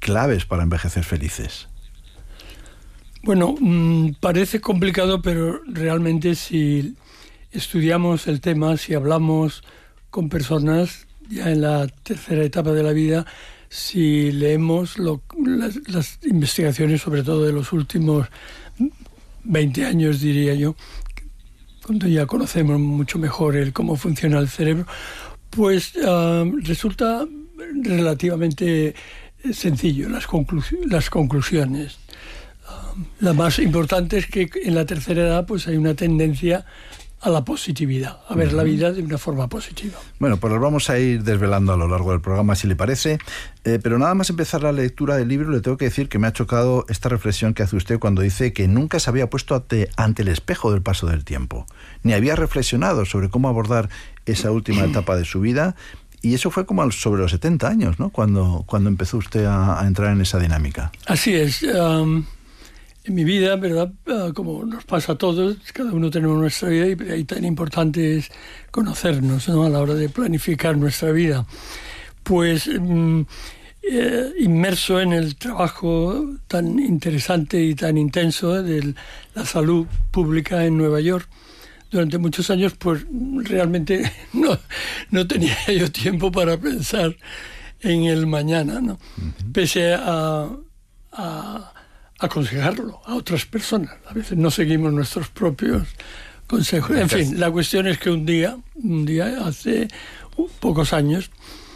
claves para envejecer felices? Bueno, parece complicado, pero realmente si estudiamos el tema, si hablamos con personas ya en la tercera etapa de la vida, si leemos las investigaciones, sobre todo de los últimos 20 años, diría yo, cuando ya conocemos mucho mejor cómo funciona el cerebro, pues resulta relativamente sencillo las conclusiones. La más importante es que en la tercera edad pues hay una tendencia a la positividad, a ver la vida de una forma positiva. Bueno, pues los vamos a ir desvelando a lo largo del programa, si le parece. Pero nada más empezar la lectura del libro, le tengo que decir que me ha chocado esta reflexión que hace usted cuando dice que nunca se había puesto ante el espejo del paso del tiempo, ni había reflexionado sobre cómo abordar esa última etapa de su vida. Y eso fue como sobre los 70 años, ¿no? Cuando empezó usted a entrar en esa dinámica. Así es. En mi vida, ¿verdad? Como nos pasa a todos, cada uno tenemos nuestra vida y ahí tan importante es conocernos, ¿no? A la hora de planificar nuestra vida. Pues inmerso en el trabajo tan interesante y tan intenso de la salud pública en Nueva York, durante muchos años, pues realmente no tenía yo tiempo para pensar en el mañana, ¿no? Pese a aconsejarlo a otras personas. A veces no seguimos nuestros propios consejos. En fin, la cuestión es que un día hace pocos años,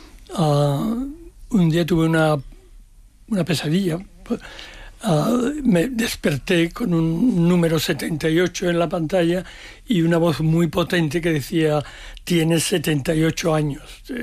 un día tuve una pesadilla. Me desperté con un número 78 en la pantalla y una voz muy potente que decía: tienes 78 años,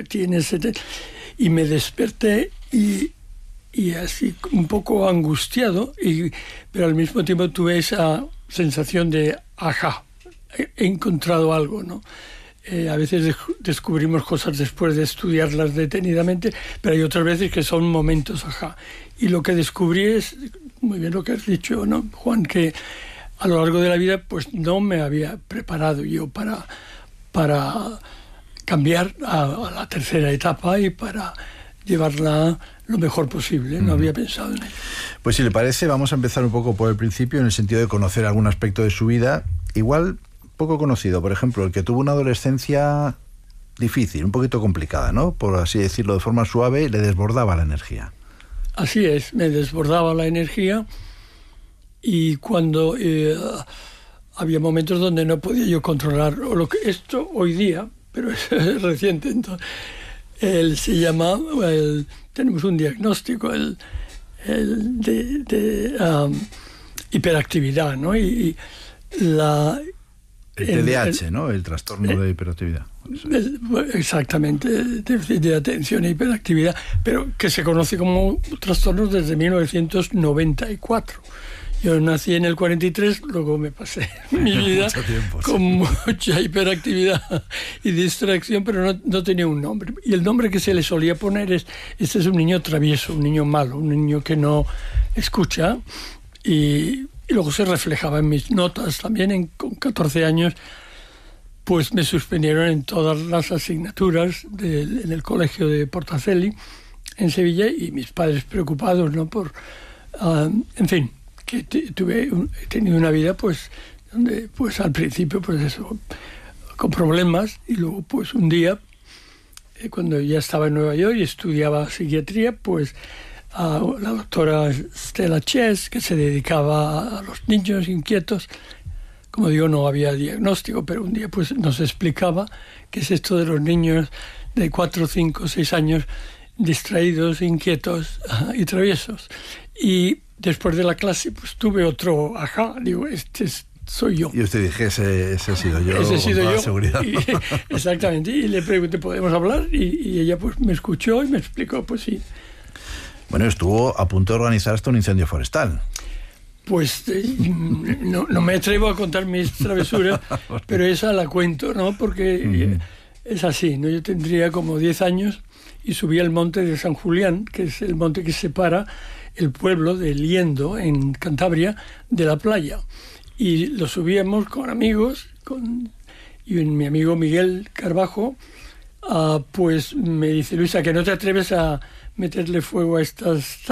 y me desperté y así un poco angustiado, pero al mismo tiempo tuve esa sensación de ajá, he encontrado algo, ¿no? A veces descubrimos cosas después de estudiarlas detenidamente, pero hay otras veces que son momentos ajá. Y lo que descubrí es, muy bien lo que has dicho, ¿no, Juan? Que a lo largo de la vida pues no me había preparado yo para cambiar a la tercera etapa y para llevarla lo mejor posible. No había pensado en ello. Pues si le parece, vamos a empezar un poco por el principio, en el sentido de conocer algún aspecto de su vida, igual poco conocido. Por ejemplo, el que tuvo una adolescencia difícil, un poquito complicada, ¿no? Por así decirlo de forma suave, le desbordaba la energía. Así es, me desbordaba la energía, y cuando había momentos donde no podía yo controlar esto hoy día, pero es reciente, entonces se llama, tenemos un diagnóstico de hiperactividad, ¿no? Y el TDAH, ¿no? El trastorno de hiperactividad. Exactamente, déficit de atención e hiperactividad, pero que se conoce como trastornos desde 1994. Yo nací en el 43, luego me pasé mi vida con mucha hiperactividad y distracción, pero no tenía un nombre. Y el nombre que se le solía poner este es un niño travieso, un niño malo, un niño que no escucha, y luego se reflejaba en mis notas también. Con 14 años pues me suspendieron en todas las asignaturas en el colegio de Portacelli en Sevilla, y mis padres preocupados, ¿no? En fin, que he tenido una vida pues donde pues al principio pues eso, con problemas, y luego pues un día cuando ya estaba en Nueva York y estudiaba psiquiatría, pues la doctora Stella Chess, que se dedicaba a los niños inquietos, como digo, no había diagnóstico, pero un día pues nos explicaba qué es esto de los niños de 4, 5, 6 años distraídos, inquietos y traviesos. Y después de la clase pues tuve otro ajá, digo, soy yo. Y usted dije, ese he sido yo, ese he sido con toda yo. seguridad. Exactamente, y le pregunté, ¿podemos hablar? Y ella pues me escuchó y me explicó, pues sí. Bueno, estuvo a punto de organizar hasta un incendio forestal. Pues no me atrevo a contar mis travesuras, pero esa la cuento, ¿no? Porque es así, ¿no? Yo tendría como 10 años y subí al monte de San Julián, que es el monte que separa el pueblo de Liendo, en Cantabria, de la playa. Y lo subíamos con amigos, y mi amigo Miguel Carbajo, pues me dice: Luisa, que no te atreves a meterle fuego a estas